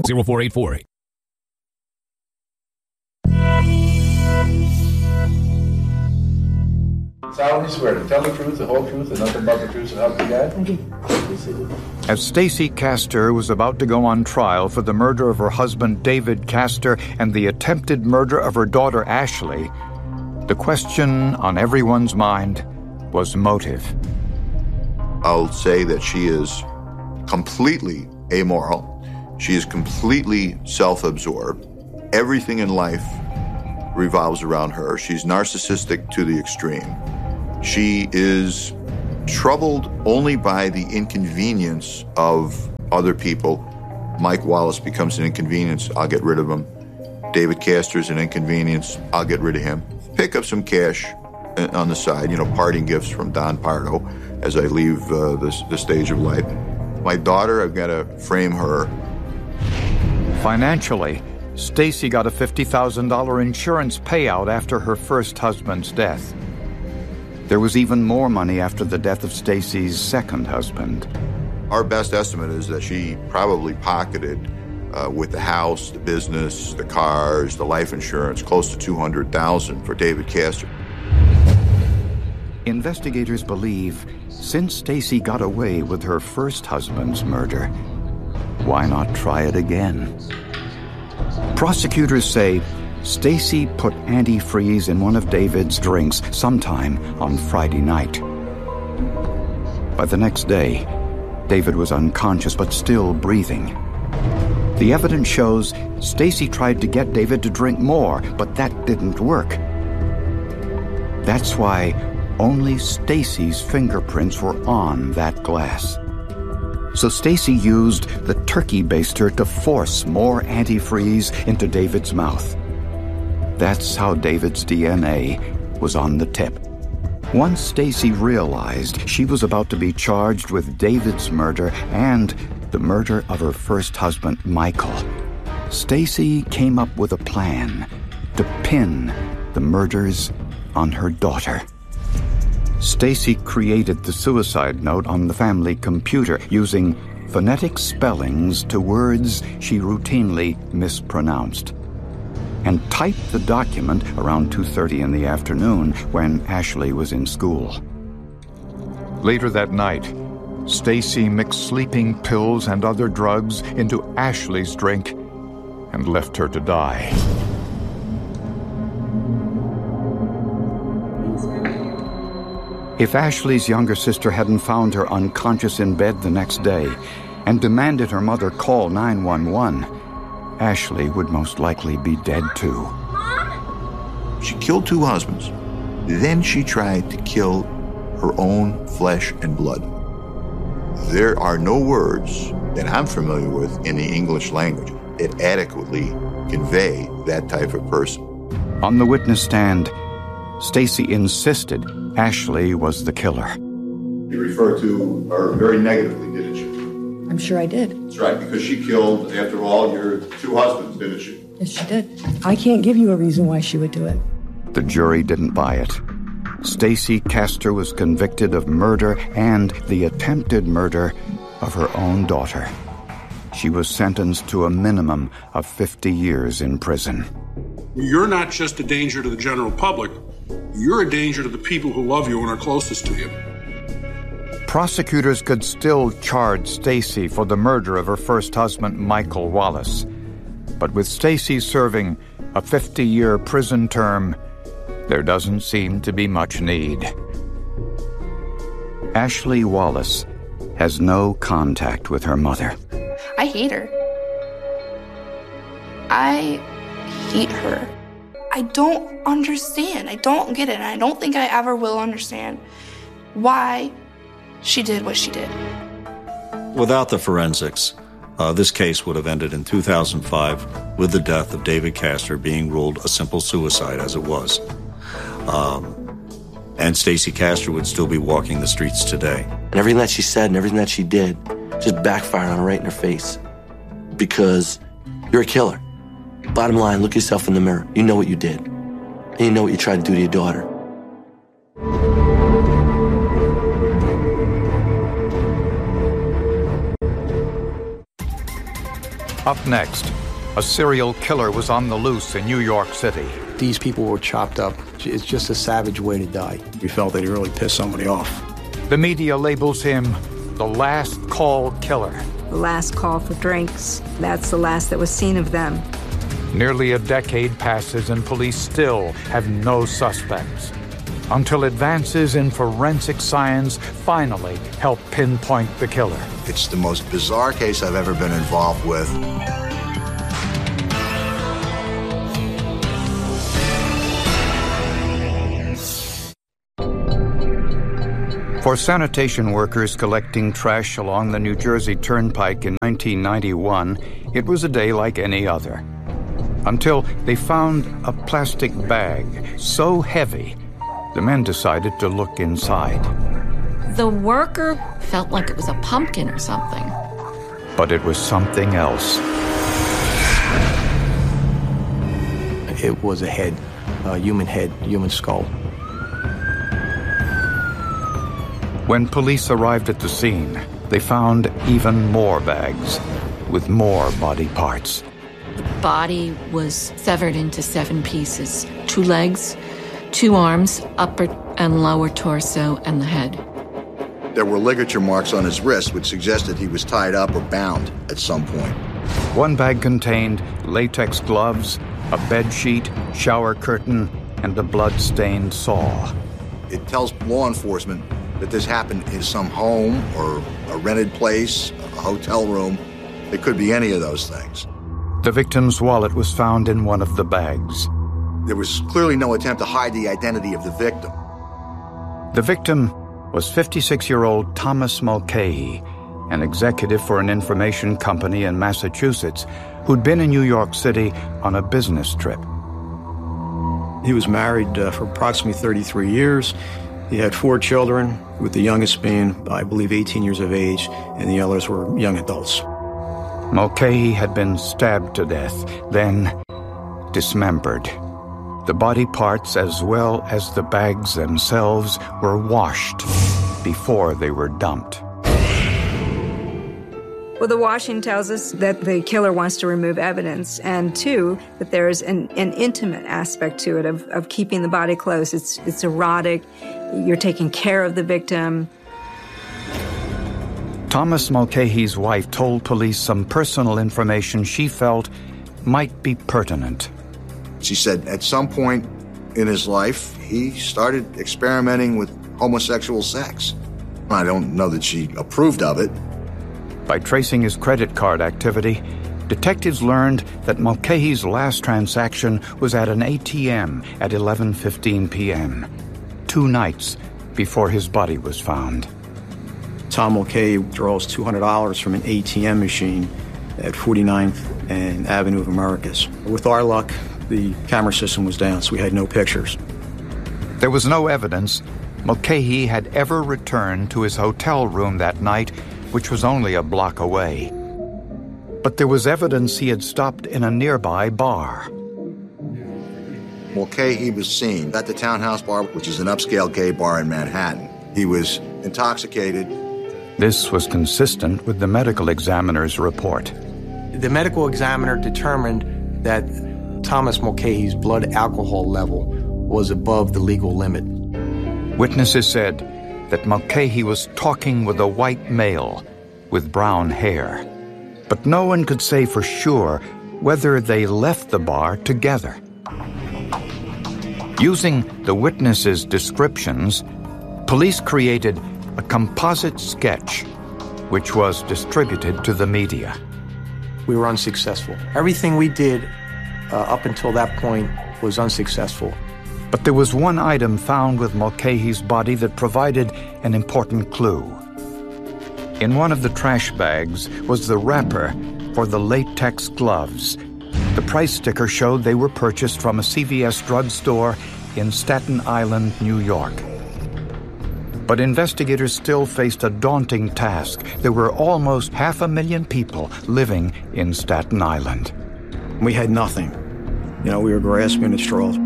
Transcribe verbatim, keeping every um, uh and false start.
oh four eight four. Solemnly swear to tell the truth, the whole truth, and nothing but the truth, so help you God? As Stacy Castor was about to go on trial for the murder of her husband David Castor and the attempted murder of her daughter Ashley, the question on everyone's mind was motive. I'll say that she is completely amoral. She is completely self-absorbed. Everything in life revolves around her. She's narcissistic to the extreme. She is troubled only by the inconvenience of other people. Mike Wallace becomes an inconvenience. I'll get rid of him. David Castor's an inconvenience. I'll get rid of him. Pick up some cash on the side, you know, parting gifts from Don Pardo as I leave uh, this, the stage of life. My daughter, I've got to frame her. Financially, Stacy got a fifty thousand dollars insurance payout after her first husband's death. There was even more money after the death of Stacy's second husband. Our best estimate is that she probably pocketed, uh, with the house, the business, the cars, the life insurance, close to two hundred thousand dollars for David Castor. Investigators believe since Stacy got away with her first husband's murder, why not try it again? Prosecutors say Stacy put antifreeze in one of David's drinks sometime on Friday night. By the next day, David was unconscious but still breathing. The evidence shows Stacy tried to get David to drink more, but that didn't work. That's why only Stacy's fingerprints were on that glass. So Stacy used the turkey baster to force more antifreeze into David's mouth. That's how David's D N A was on the tip. Once Stacy realized she was about to be charged with David's murder and the murder of her first husband, Michael, Stacy came up with a plan to pin the murders on her daughter. Stacy created the suicide note on the family computer using phonetic spellings to words she routinely mispronounced, and typed the document around two thirty in the afternoon when Ashley was in school. Later that night, Stacy mixed sleeping pills and other drugs into Ashley's drink and left her to die. If Ashley's younger sister hadn't found her unconscious in bed the next day and demanded her mother call nine one one, Ashley would most likely be dead too. Mom? She killed two husbands. Then she tried to kill her own flesh and blood. There are no words that I'm familiar with in the English language that adequately convey that type of person. On the witness stand, Stacy insisted Ashley was the killer. You referred to her very negatively, didn't you? I'm sure I did. That's right, because she killed, after all, your two husbands, didn't she? Yes, she did. I can't give you a reason why she would do it. The jury didn't buy it. Stacy Castor was convicted of murder and the attempted murder of her own daughter. She was sentenced to a minimum of fifty years in prison. You're not just a danger to the general public. You're a danger to the people who love you and are closest to you. Prosecutors could still charge Stacy for the murder of her first husband, Michael Wallace. But with Stacy serving a fifty-year prison term, there doesn't seem to be much need. Ashley Wallace has no contact with her mother. I hate her. I hate her. I don't understand. I don't get it. And I don't think I ever will understand why she did what she did. Without the forensics, uh, this case would have ended in two thousand five with the death of David Castor being ruled a simple suicide as it was. Um, and Stacy Castor would still be walking the streets today. And everything that she said and everything that she did just backfired on her right in her face. Because you're a killer. Bottom line, look yourself in the mirror. You know what you did. And you know what you tried to do to your daughter. Up next, a serial killer was on the loose in New York City. These people were chopped up. It's just a savage way to die. We felt that he really pissed somebody off. The media labels him the last call killer. The last call for drinks. That's the last that was seen of them. Nearly a decade passes and police still have no suspects, until advances in forensic science finally help pinpoint the killer. It's the most bizarre case I've ever been involved with. For sanitation workers collecting trash along the New Jersey Turnpike in nineteen ninety-one, it was a day like any other. Until they found a plastic bag so heavy, the men decided to look inside. The worker felt like it was a pumpkin or something. But it was something else. It was a head, a human head, human skull. When police arrived at the scene, they found even more bags with more body parts. The body was severed into seven pieces. Two legs, two arms, upper and lower torso, and the head. There were ligature marks on his wrist, which suggested he was tied up or bound at some point. One bag contained latex gloves, a bed sheet, shower curtain, and a blood-stained saw. It tells law enforcement that this happened in some home or a rented place, a hotel room. It could be any of those things. The victim's wallet was found in one of the bags. There was clearly no attempt to hide the identity of the victim. The victim was fifty-six-year-old Thomas Mulcahy, an executive for an information company in Massachusetts who'd been in New York City on a business trip. He was married uh, for approximately thirty-three years. He had four children, with the youngest being, I believe, eighteen years of age, and the others were young adults. Mulcahy had been stabbed to death, then dismembered. The body parts, as well as the bags themselves, were washed before they were dumped. Well, the washing tells us that the killer wants to remove evidence, and two, that there is an, an intimate aspect to it of, of keeping the body close. It's, it's erotic. You're taking care of the victim. Thomas Mulcahy's wife told police some personal information she felt might be pertinent. She said at some point in his life, he started experimenting with homosexual sex. I don't know that she approved of it. By tracing his credit card activity, detectives learned that Mulcahy's last transaction was at an A T M at eleven fifteen p.m., two nights before his body was found. Tom Mulcahy draws two hundred dollars from an A T M machine at forty-ninth and Avenue of Americas. With our luck, the camera system was down, so we had no pictures. There was no evidence Mulcahy had ever returned to his hotel room that night, which was only a block away. But there was evidence he had stopped in a nearby bar. Mulcahy was seen at the Townhouse Bar, which is an upscale gay bar in Manhattan. He was intoxicated. This was consistent with the medical examiner's report. The medical examiner determined that Thomas Mulcahy's blood alcohol level was above the legal limit. Witnesses said that Mulcahy was talking with a white male with brown hair, but no one could say for sure whether they left the bar together. Using the witnesses' descriptions, police created a composite sketch which was distributed to the media. We were unsuccessful. Everything we did uh, up until that point was unsuccessful. But there was one item found with Mulcahy's body that provided an important clue. In one of the trash bags was the wrapper for the latex gloves. The price sticker showed they were purchased from a C V S drugstore in Staten Island, New York. But investigators still faced a daunting task. There were almost half a million people living in Staten Island. We had nothing. You know, we were grasping at straws.